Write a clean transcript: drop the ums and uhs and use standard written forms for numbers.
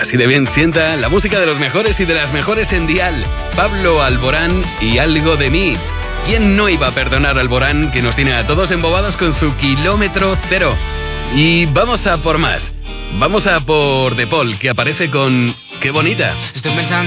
Así de bien sienta la música de los mejores y de las mejores en Dial. Pablo Alborán y Algo de mí. ¿Quién no iba a perdonar a Alborán, que nos tiene a todos embobados con su kilómetro cero? Y vamos a por más. Vamos a por De Paul, que aparece con Qué bonita. Estoy pensando